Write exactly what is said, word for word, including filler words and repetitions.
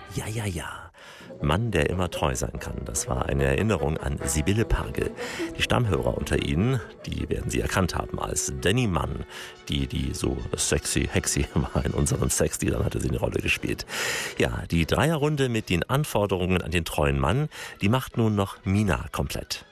Ja, ja, ja. Mann, der immer treu sein kann. Das war eine Erinnerung an Sibylle Pagel. Die Stammhörer unter Ihnen, die werden Sie erkannt haben als Danny Mann, die, die so sexy, hexy war in unseren Sexliedern, hatte sie eine Rolle gespielt. Ja, die Dreierrunde mit den Anforderungen an den treuen Mann, die macht nun noch Mina komplett.